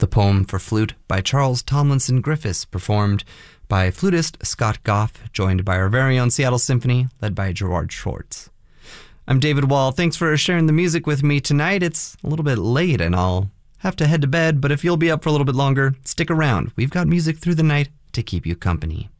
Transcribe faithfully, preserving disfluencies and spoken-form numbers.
poem for flute by Charles Tomlinson Griffiths, performed by flutist Scott Goff, joined by our very own Seattle Symphony, led by Gerard Schwartz. I'm David Wall. Thanks for sharing the music with me tonight. It's a little bit late and I'll have to head to bed, but if you'll be up for a little bit longer, stick around. We've got music through the night to keep you company.